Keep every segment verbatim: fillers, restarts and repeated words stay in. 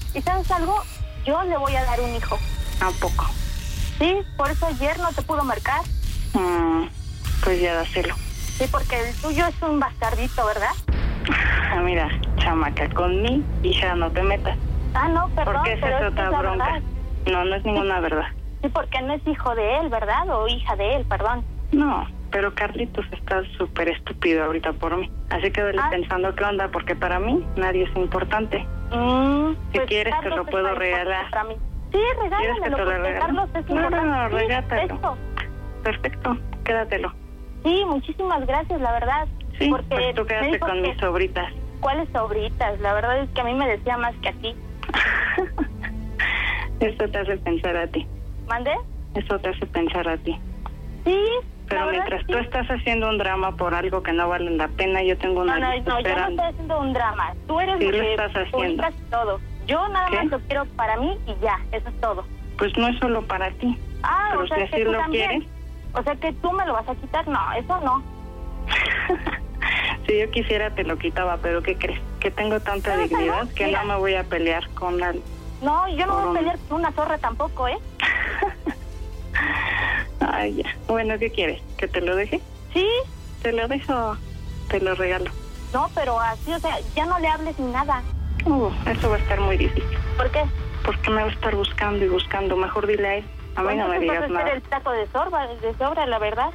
¿Y sabes algo? Yo le voy a dar un hijo. ¿A poco? Sí, por eso ayer no te pudo marcar. Mm, pues ya dáselo. Sí, porque el tuyo es un bastardito, ¿verdad? Ah, mira, chamaca, con mi hija no te metas. Ah, no, perdón, porque esa pero es es otra que es la bronca. verdad. No, no es ninguna Sí. verdad. Sí, porque no es hijo de él, ¿verdad? O hija de él, perdón. No, pero Carlitos está súper estúpido ahorita por mí. Así que vele ah. pensando qué onda, porque para mí nadie es importante. Mm, si pues quieres Carlos te lo es puedo más regalar. para mí. Sí, regálamelo, ¿Quieres que te lo porque regale? Carlos es No, importante. no, no, Sí, regálatelo. esto. Perfecto, quédatelo. Sí, muchísimas gracias, la verdad. Sí, porque pues tú me quédate dijo con que- mis sobritas. ¿Cuáles sobritas? La verdad es que a mí me decía más que a ti. Eso te hace pensar a ti. ¿Mande? Eso te hace pensar a ti. Sí, Pero la verdad mientras sí. tú estás haciendo un drama por algo que no vale la pena, yo tengo una No, no, lista no, yo no esperando. estoy haciendo un drama. Tú eres Sí lo lo que estás haciendo. publicas todo. Yo nada ¿Qué? más lo quiero para mí y ya, eso es todo. Pues no es solo para ti. Ah, Pero o sea si que así tú lo también. quieres. O sea que tú me lo vas a quitar. No, eso no. Si yo quisiera te lo quitaba, pero ¿qué crees? Que tengo tanta ¿Sabes dignidad algo? que Mira. no me voy a pelear con alguien. No, yo no Por voy a un- pelear con una zorra tampoco, ¿eh? Ay, ya. Bueno, ¿qué quieres? ¿Que te lo deje? Sí, Te lo dejo, te lo regalo. no, pero así, o sea, ya no le hables ni nada. Uh, eso va a estar muy difícil. ¿Por qué? Porque me va a estar buscando y buscando. Mejor dile a él. A mí no me Entonces vas a digas hacer nada. el taco de sobra, de sobra, la verdad.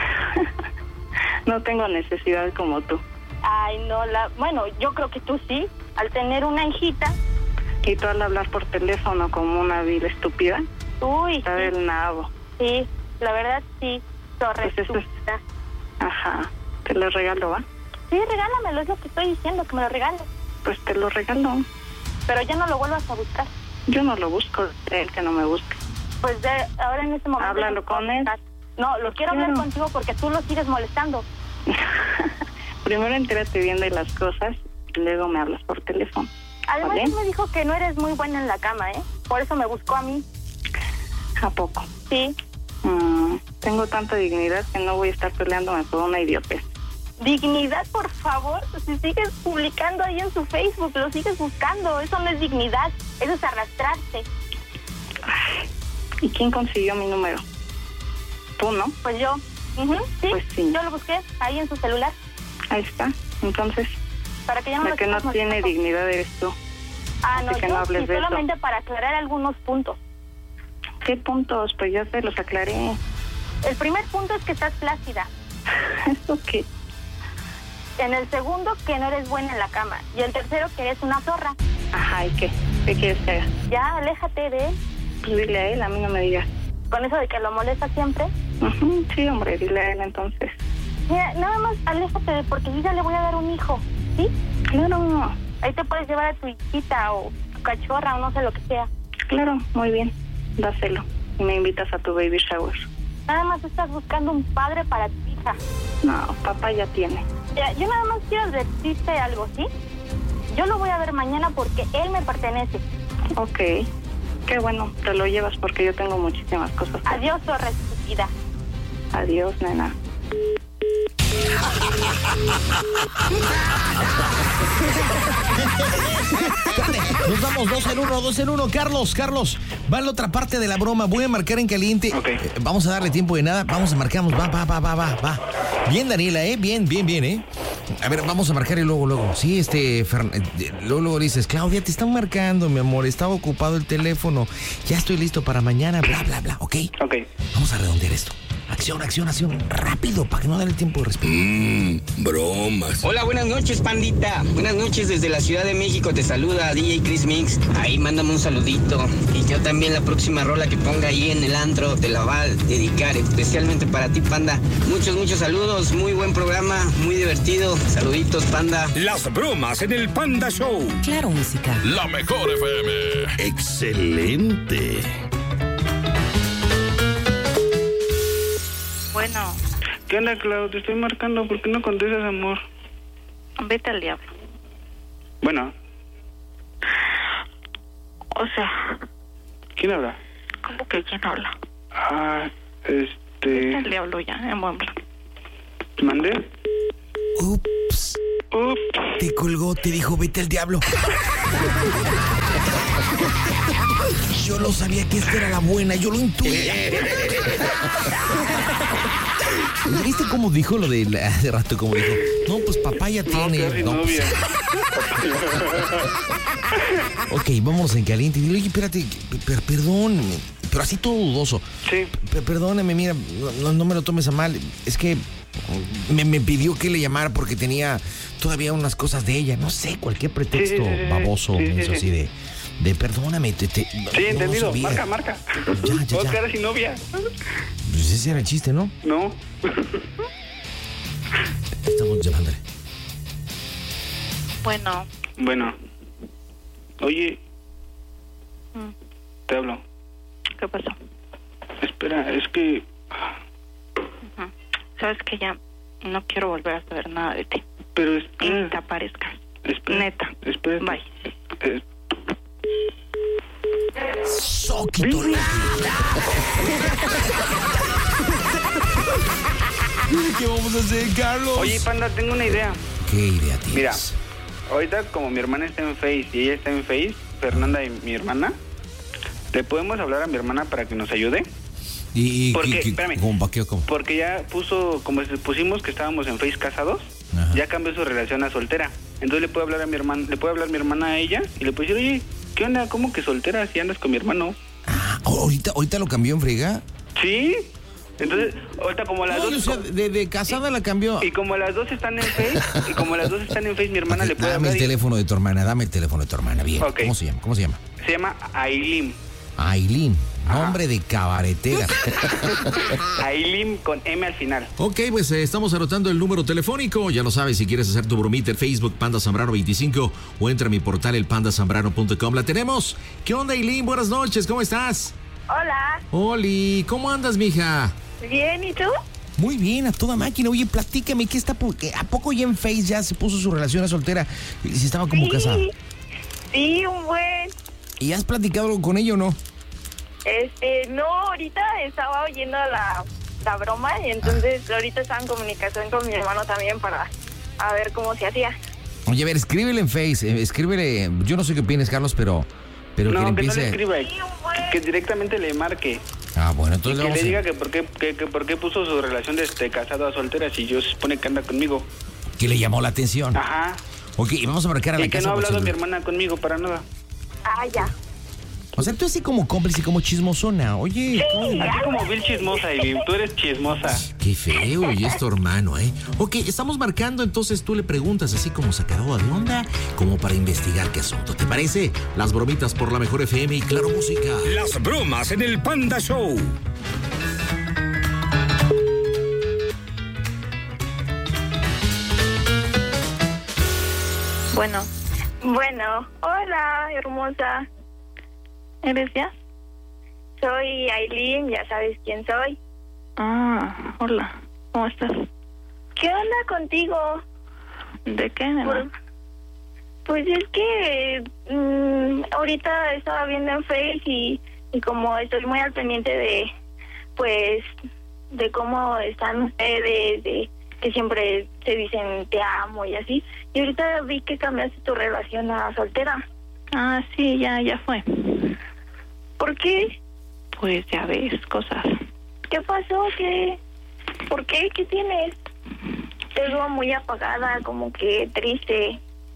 No tengo necesidad como tú. Ay, no, la... Bueno, yo creo que tú sí, al tener una hijita. Y tú al hablar por teléfono como una vil estúpida, Uy, está sí, del nabo. sí, la verdad sí, torre Pues eso es- estúpida. Ajá. Te lo regalo, ¿va? Sí, regálamelo, es lo que estoy diciendo, que me lo regales. Pues te lo regalo. Pero ya no lo vuelvas a buscar. Yo no lo busco, él que no me busque. Pues de ahora en este momento... Háblalo no puedo con él. buscar. No, lo quiero hablar Claro. contigo porque tú lo sigues molestando. Primero entérate bien de las cosas y luego me hablas por teléfono. Además, ¿Vale? él me dijo que no eres muy buena en la cama, ¿eh? Por eso me buscó a mí. ¿A poco? Sí. Mm, tengo tanta dignidad que no voy a estar peleándome por una idiotez. Dignidad, por favor. Si sigues publicando ahí en su Facebook, lo sigues buscando. Eso no es dignidad, eso es arrastrarse. ¿Y quién consiguió mi número? Tú, ¿no? Pues yo. Ujú, sí, Pues sí. yo lo busqué ahí en su celular. Ahí está. Entonces, Para que ya no la lo que no sigas tiene molestando. dignidad eres tú. Ah, así no, que yo no hables sí, de eso. solamente para aclarar algunos puntos. ¿Qué puntos? Pues ya te los aclaré. El primer punto es que estás plácida. ¿Eso qué? En el segundo, que no eres buena en la cama. Y el tercero, que eres una zorra. Ajá, ¿y qué? ¿Qué quieres que haga? Ya, aléjate de él. Pues dile a él, a mí no me digas. Con eso de que lo molesta siempre. Ujú, sí, hombre, dile a él entonces. Mira, nada más aléjate de, porque yo ya le voy a dar un hijo. ¿Sí? Claro, Ahí te puedes llevar a tu hijita o tu cachorra o no sé lo que sea. claro, muy bien. Dáselo. Y me invitas a tu baby shower. Nada más estás buscando un padre para tu hija. No, papá ya tiene. Ya, yo nada más quiero decirte algo, ¿sí? Yo lo voy a ver mañana porque él me pertenece. Ok. Qué bueno, te lo llevas porque yo tengo muchísimas cosas. que hacer. Adiós, zorra estúpida. Adiós, nena. Nos vamos dos en uno, dos en uno. Carlos, Carlos, va la otra parte de la broma. Voy a marcar en caliente. Ok. Eh, vamos a darle tiempo de nada. Vamos a marcamos. Va, va, va, va, va, va. Bien, Daniela, ¿eh? Bien, bien, bien, ¿eh? A ver, vamos a marcar y luego, luego. Sí, este, Fern... eh, luego, luego dices, Claudia, te están marcando, mi amor. Estaba ocupado el teléfono. Ya estoy listo para mañana, bla, bla, bla. ¿Ok? Ok. Vamos a redondear esto. Acción, acción, acción. Rápido, para que no darle tiempo de respirar. Mmm, bromas. Hola, buenas noches, pandita. Buenas noches desde la Ciudad de México. Te saluda D J Chris Mix. Ahí mándame un saludito. Y yo también la próxima rola que ponga ahí en el antro te la va a dedicar especialmente para ti, panda. Muchos, muchos saludos. Muy buen programa, muy divertido. Saluditos, panda. Las bromas en el Panda Show. Claro, música. La mejor F M. Excelente. Bueno, ¿Qué onda, Clau? Te estoy marcando. ¿Por qué no contestas, amor? vete al diablo. Bueno, O sea, ¿quién habla? ¿cómo que quién habla? Ah, Vete al este... diablo ya, en buen plan. ¿Mandé? Ups. Ups. Te colgó, te dijo, vete al diablo. Yo lo sabía que esta era la buena, yo lo intuía. ¿Viste cómo dijo lo de la- hace rato? Como dijo, no, pues papá ya tiene. No, casi No, pues- novia. Ok, vámonos en caliente. Dile, oye, espérate, per- perdón, pero así todo dudoso. Sí. Per- perdóname, mira, no, no me lo tomes a mal. Es que me, me pidió que le llamara porque tenía todavía unas cosas de ella. No sé, cualquier pretexto Sí, sí, sí, sí. baboso, Sí, sí, menso, sí. así de, de perdóname. Te, te- no- Sí, no entendido. sabía. Marca, marca. Ya, ya, Voy a ya. quedar sin novia. Pues ese era el chiste, ¿no? No. Estamos llamándole. Bueno, Bueno. Oye, mm, te hablo. ¿qué pasó? Espera, es que... Ujú. Sabes que ya no quiero volver a saber nada de ti. Pero Y espera. ni te aparezcas. Espera. Neta. Espera. Bye. Eh, Soquito. ¿Qué vamos a hacer, Carlos? Oye, Panda, tengo una idea. ¿Qué idea tienes? Mira, ahorita como mi hermana está en Face y ella está en Face, Fernanda y mi hermana, ¿le podemos hablar a mi hermana para que nos ayude? ¿Y, y Porque, qué- qué- espérame. cómo, pa' qué o cómo? Porque ya puso, como pusimos que estábamos en Face casados, Ajá. ya cambió su relación a soltera. Entonces le puede hablar a mi hermana, le puede hablar mi hermana a ella y le puede decir, oye, ¿qué onda? ¿Cómo que soltera si andas con mi hermano? Ah, ahorita, ahorita lo cambió en friega. ¿Sí? Entonces, ahorita como las No, dos... o sea, de, de casada la cambió. Y como las dos están en Face, y como las dos están en Face, mi hermana le puede Dame hablar el y- teléfono de tu hermana, dame el teléfono de tu hermana. Bien. Ok. ¿Cómo se llama? ¿Cómo se llama? Se llama Aileen. Aileen. Nombre de cabaretera. Aileen con M al final. Ok, pues eh, estamos anotando el número telefónico. Ya lo sabes, si quieres hacer tu bromita en Facebook, Panda Zambrano veinticinco, o entra a mi portal, el panda zambrano punto com. La tenemos. ¿Qué onda, Aileen? Buenas noches, ¿cómo estás? Hola, Oli, ¿cómo andas, mija? bien, ¿y tú? Muy bien, a toda máquina. Oye, platícame, ¿qué está? por- qué- ¿A poco ya en Face ya se puso su relación a soltera? Y si estaba como casada. Sí, un buen. ¿Y has platicado algo con ella o no? Este, no, ahorita estaba oyendo la, la broma y entonces ahorita estaba en comunicación con mi hermano también para a ver cómo se hacía. Oye, a ver, escríbele en Face, eh, escríbele. Yo no sé qué opinas, Carlos, pero, pero que le No, que no empiece. le escriba, Sí, un buen. que directamente le marque. Ah, bueno, Y entonces que le le vamos a- diga que por qué, que, que por qué puso su relación de, de casado a soltera si yo se supone que anda conmigo. que le llamó la atención. Ajá. Ok, vamos a marcar a la Y que casa. no ha por hablado mi celular. hermana conmigo para nada. Ah, ya. O sea, tú así como cómplice, como chismosona. Oye, Así como Bill chismosa, Aileen. Tú eres chismosa. Qué feo, y es tu hermano, ¿eh? Ok, estamos marcando, entonces tú le preguntas así como sacadora de onda, como para investigar qué asunto. ¿Te parece? Las bromitas por la mejor F M y Claro Música. Las bromas en el Panda Show. Bueno, Bueno, hola, hermosa. ¿eres ya? Soy Aileen, ya sabes quién soy. Ah, hola. ¿Cómo estás? ¿Qué onda contigo? ¿De qué, mi amor? Por- Pues es que mm, ahorita estaba viendo en Face y, y como estoy muy al pendiente de, pues, de cómo están ustedes, de que siempre se dicen te amo y así. Y ahorita vi que cambiaste tu relación a soltera. Ah, sí, ya, ya fue. ¿Por qué? Pues ya ves, cosas. ¿Qué pasó? ¿Qué? ¿Por qué? ¿Qué tienes? Te veo muy apagada, como que triste.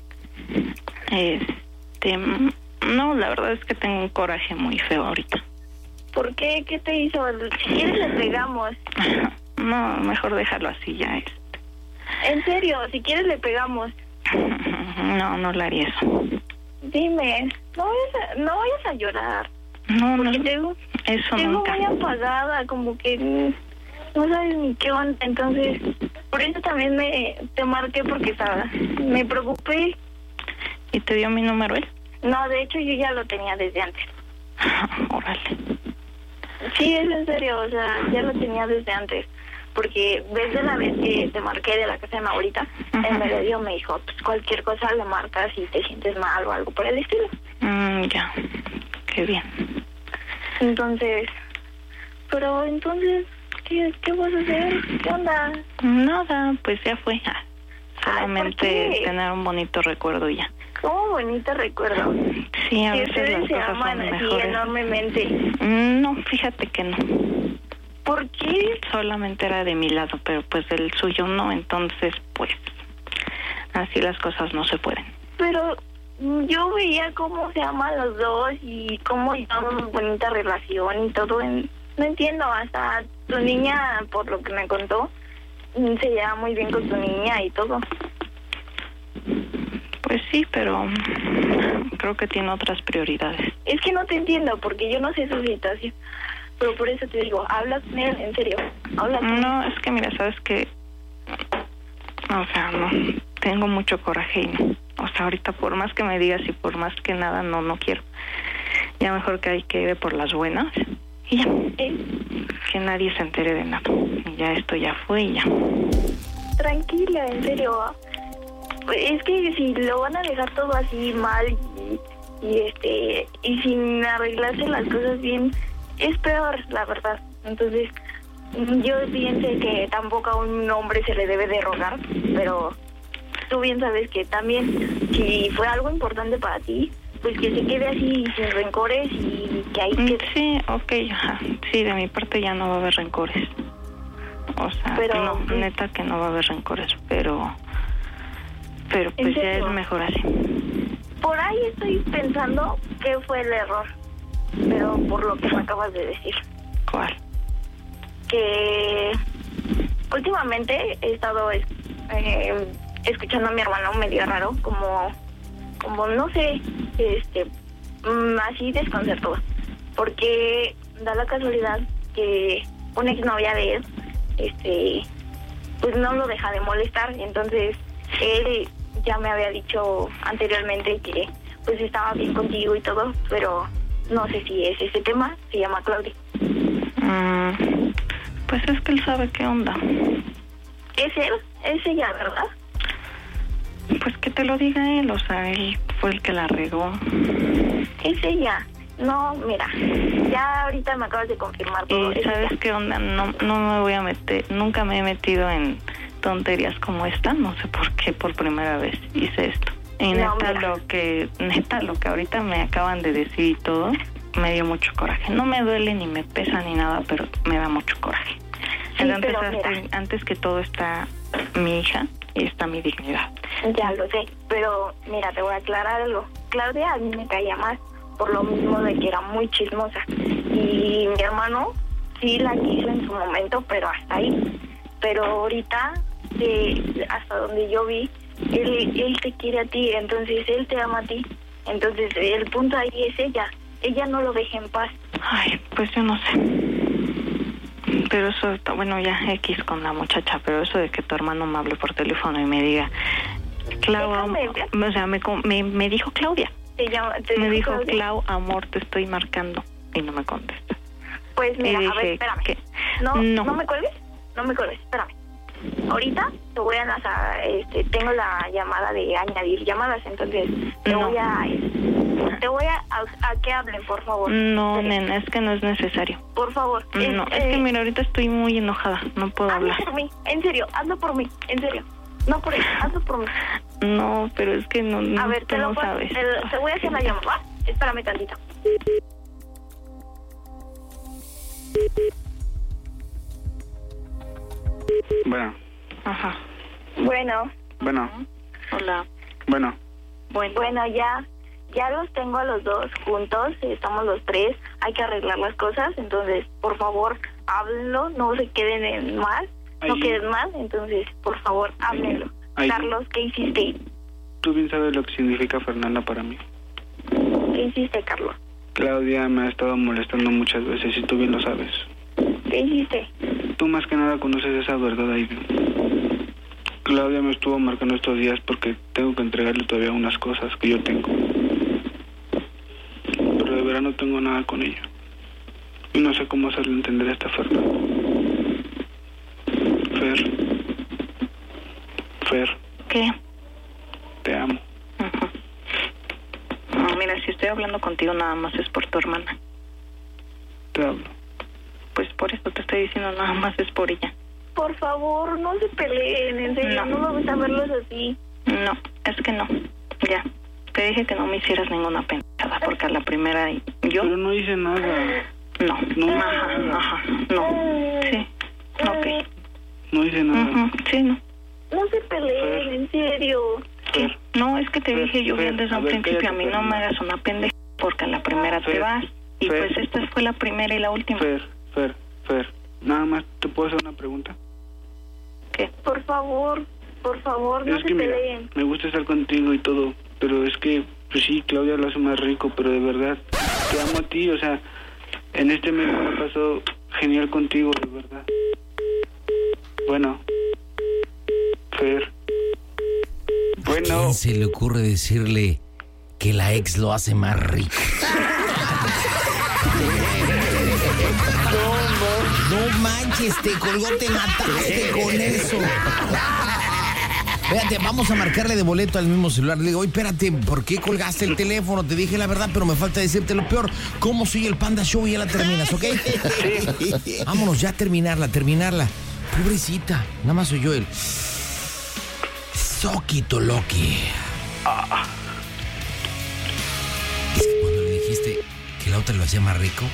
Este, mm, no, la verdad es que tengo un coraje muy feo ahorita. ¿Por qué? ¿Qué te hizo? Si quieres le pegamos. No, mejor dejarlo así ya. Este. En serio, si quieres le pegamos. No, no le haría eso. Dime, no vayas a, no vayas a llorar. No, no, Porque te veo, eso te veo nunca. muy apagada, como que mm, no sabes ni qué onda. Entonces, por eso también me te marqué porque estaba, me preocupé. ¿Y te dio mi número él? No, de hecho yo ya lo tenía desde antes. Órale. Sí, es en serio, o sea, ya lo tenía desde antes. Porque desde la vez que te marqué de la casa de mi abuelita, Ajá. el medio me dijo, pues cualquier cosa le marcas si te sientes mal o algo por el estilo. Mm, ya, qué bien. Entonces, pero entonces, ¿qué, qué vas a hacer? ¿Qué onda? Nada, pues ya fue. Ah, solamente Ay, tener un bonito recuerdo y ya. ¿Cómo bonito recuerdo? Sí, a Si veces ustedes las se cosas aman son así mejores. enormemente. No, fíjate que no. ¿Por qué? Solamente era de mi lado, pero pues del suyo no, entonces pues así las cosas no se pueden. Pero yo veía cómo se aman los dos y cómo llevaban una bonita relación y todo. En, no entiendo, hasta tu niña, por lo que me contó, se lleva muy bien con tu niña y todo. Pues sí, pero creo que tiene otras prioridades. Es que no te entiendo porque yo no sé su situación. Pero por eso te digo, habla con él, en serio. Habla con No, él. es que mira, sabes que, o sea, no, tengo mucho coraje y no. O sea, ahorita por más que me digas y por más que nada, no, no quiero. Ya mejor que hay que ir por las buenas y ya. ¿Eh? Que nadie se entere de nada. Y ya esto ya fue y ya. Tranquila, en serio. Pues es que si lo van a dejar todo así mal y, y este y sin arreglarse las cosas bien, es peor, la verdad. Entonces, yo pienso que tampoco a un hombre se le debe de rogar, pero tú bien sabes que también, si fue algo importante para ti, pues que se quede así sin rencores y que ahí Mm, quede. Sí, ok, ajá. Sí, de mi parte ya no va a haber rencores. O sea, Pero, no, pues, neta que no va a haber rencores, pero pero ¿En pues ya serio? es mejor así. Por ahí estoy pensando que fue el error, pero por lo que me acabas de decir. ¿Cuál? Que últimamente he estado eh, escuchando a mi hermano medio raro, como, como no sé, este, mm, así desconcertado, porque da la casualidad que una exnovia de él, este, pues no lo deja de molestar, entonces él ya me había dicho anteriormente que pues estaba bien contigo y todo, pero no sé si es ese tema, se llama Claudia. Mm, pues es que él sabe qué onda. ¿Es él? ¿Es ella, verdad? Pues que te lo diga él, o sea, él fue el que la regó. Es ella. No, mira, ya ahorita me acabas de confirmar todo. Y Es ¿sabes ella. qué onda? No, no me voy a meter, nunca me he metido en tonterías como esta, no sé por qué por primera vez hice esto. Y No, neta mira. lo que, neta lo que ahorita me acaban de decir y todo, me dio mucho coraje. No me duele ni me pesa ni nada, pero me da mucho coraje. Sí, Entonces, pero hasta- mira. antes que todo está mi hija y está mi dignidad. Ya lo sé, pero mira, te voy a aclarar algo. Claudia a mí me caía más por lo mismo de que era muy chismosa. Y mi hermano sí la quiso en su momento, pero hasta ahí. Pero ahorita, eh, hasta donde yo vi, él, él te quiere a ti, entonces él te ama a ti. Entonces el punto ahí es ella. Ella no lo deja en paz. Ay, pues yo no sé. Pero eso está, bueno, ya X con la muchacha, pero eso de que tu hermano me hable por teléfono y me diga, Clau, Déjame am- ver. o sea, me, com- me, me dijo Claudia, Te llama, te me dijo, Claudia. Clau, amor, te estoy marcando, y no me contesta. Pues mira, Y a ver, dije espérame. que No, no. no, me cuelgues, no me cuelgues, espérame. Ahorita te voy a lanzar, este, tengo la llamada de añadir llamadas, entonces te No. voy a, te voy a, a, a que hablen, por favor. No, Sí. nena, es que no es necesario. Por favor. No, es eh, que mira, ahorita estoy muy enojada, no puedo hazlo hablar. por mí, en serio, hazlo por mí, en serio. No por él, hazlo por mí. No, pero es que no, no A ver, tú te lo no puedo- sabes. te, te voy a hacer la llamada, ¿va? Espérame tantito. Bueno, Ajá. Bueno, bueno, Hola. bueno. Bueno, bueno, ya, ya los tengo a los dos juntos, estamos los tres, hay que arreglar las cosas, entonces, por favor, háblenlo, no se queden en mal, no Ay. queden mal, entonces, por favor, háblenlo. Ay. Carlos, ¿qué hiciste? Tú bien sabes lo que significa Fernanda para mí. ¿Qué hiciste, Carlos? Claudia me ha estado molestando muchas veces y tú bien lo sabes. ¿Qué hiciste? Tú más que nada conoces esa verdad, Ivy. Claudia me estuvo marcando estos días porque tengo que entregarle todavía unas cosas que yo tengo. Pero de verdad no tengo nada con ella. Y no sé cómo hacerle entender a esta Fernanda. Fer. Fer, ¿qué? te amo. Ajá. No, mira, si estoy hablando contigo nada más es por tu hermana. Te hablo. Pues por eso te estoy diciendo nada más es por ella. por favor, no se peleen, en serio, no, no me gusta verlos así. No, es que no, ya. Te dije que no me hicieras ninguna pendejada, porque a la primera yo... Pero no hice nada. No, No. ajá, ajá, no, sí, ok. No hice nada. Ujú, sí, no. No se peleen, en serio. ¿Qué? No, es que te Fer, dije yo bien Fer, desde a un ver, principio, a mí cállate, no me Fernanda. hagas una pendeja, porque a la primera te Fer, vas. Y Fer. pues esta fue la primera y la última. Fer, Fer, Fer, nada más, ¿te puedo hacer una pregunta? ¿Qué? Por favor, por favor, no Es se que mira, peleen. me gusta estar contigo y todo, pero es que, pues sí, Claudia lo hace más rico, pero de verdad, te amo a ti, o sea, en este mes me ha pasado genial contigo, de verdad. Bueno, Fer. Bueno, ¿Quién se le ocurre decirle que la ex lo hace más rico? No manches, te colgó, te mataste con eso. Espérate, vamos a marcarle de boleto al mismo celular. Le digo, oye, espérate, ¿por qué colgaste el teléfono? Te dije la verdad, pero me falta decirte lo peor. ¿Cómo sigue el Panda Show? Y ya la terminas, ¿ok? Sí. Vámonos, ya terminarla, terminarla. Pobrecita, nada más soy yo el... Soquito Loki. Es que cuando le dijiste que la otra lo hacía más rico...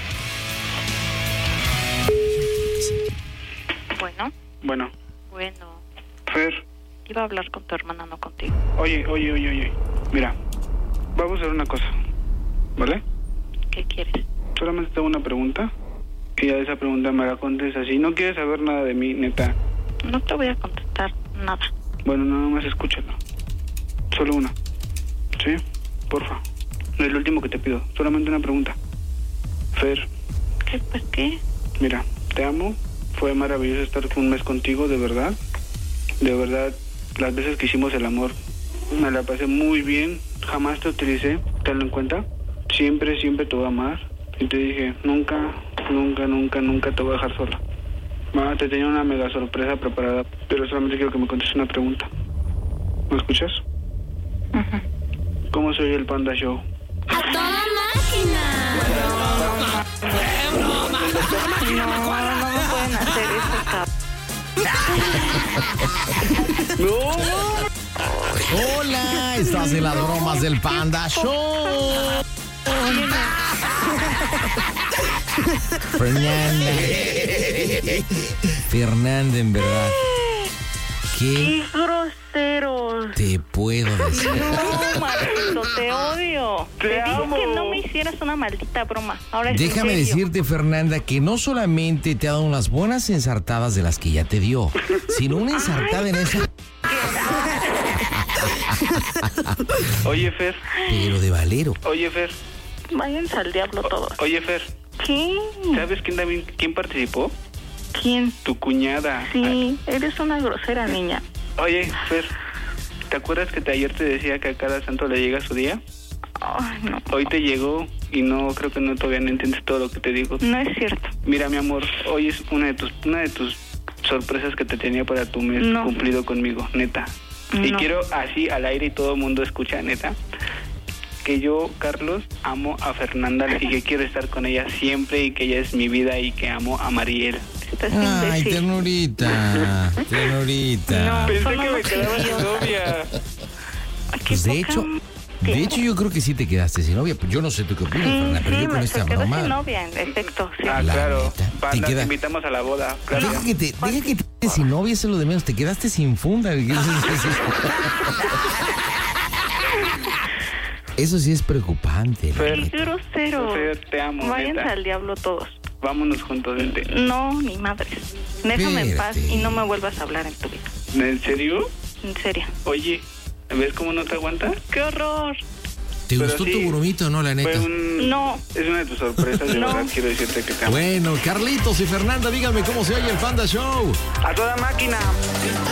Bueno, bueno, bueno, Fer, iba a hablar con tu hermana, no contigo. oye, oye, oye, oye, mira, vamos a hacer una cosa, ¿vale? ¿Qué quieres? Solamente tengo una pregunta y a esa pregunta me la contestas. Si no quieres saber nada de mí, neta, No te voy a contestar nada. bueno, nada más escúchalo. Solo una. ¿Sí? Porfa. Es lo último que te pido. Solamente una pregunta. Fer, ¿Qué? Pues qué. mira, te amo. Fue maravilloso estar un mes contigo, de verdad. De verdad, las veces que hicimos el amor, me la pasé muy bien. Jamás te utilicé, tenlo en cuenta. Siempre, siempre te voy a amar. Y te dije, nunca, nunca, nunca, nunca te voy a dejar sola. Mamá, te tenía una mega sorpresa preparada, pero solamente quiero que me contestes una pregunta. ¿Me escuchas? Ajá. ¿Cómo se oye el Panda Show? ¡A toda máquina! No, no me pueden hacer eso, cabrón. Hola, estás en las bromas del Panda Show. Fernanda. Fernanda, en verdad. ¿Qué ¡Qué grosero! te puedo decir? No, maldito, te odio. Te Te, amo. dije que no me hicieras una maldita broma. Ahora es en Déjame serio. decirte, Fernanda, que no solamente te ha dado unas buenas ensartadas de las que ya te dio, sino una ensartada en esa, Oye, Fer, pero de valero. oye, Fer, Váyanse al diablo todos. oye, Fer, ¿Qué? ¿sabes quién también, quién participó? ¿Quién? Tu cuñada. Sí, eres una grosera niña. Oye, Fer, ¿te acuerdas que te, ayer te decía que a cada santo le llega su día? Ay, no. Hoy te llegó y no, creo que no todavía no entiendes todo lo que te digo. No es cierto. Mira, mi amor, hoy es una de tus, una de tus sorpresas que te tenía para tu mes No. cumplido conmigo, neta. Y No. quiero así al aire y todo el mundo escucha, neta, que yo, Carlos, amo a Fernanda y que quiero estar con ella siempre y que ella es mi vida y que amo a Mariel. Estás Ay, imbécil. ternurita, ternurita. No. Pensé Solo que me no quedaba quería. sin novia. Ay, qué Pues de poca hecho, de tiempo. hecho yo creo que sí te quedaste sin novia. Yo no sé tú qué opinas, Sí, Fernanda, pero sí, yo con me esta se quedó sin broma... novia, en efecto, sí. Ah, La claro. neta, te Banda, queda- te invitamos a la boda. Claro. Deja que te, deja que te quedes sin novia, eso es lo de menos. Te quedaste sin funda. Eso sí es preocupante. la Fer. Qué neta. grosero. Fer, te amo, Váyanse neta. al diablo todos. Vámonos juntos, vente. No, ni madres. Déjame en paz Espérate. y no me vuelvas a hablar en tu vida. ¿En serio? En serio. Oye, ¿ves cómo no te aguantas? ¡Qué horror! ¿Te Pero gustó sí, tu bromito o no, la neta? Fue un... No. Es una de tus sorpresas, de No. verdad, quiero decirte que te amo. Bueno, Carlitos y Fernanda, díganme cómo se oye el Panda Show. A toda máquina.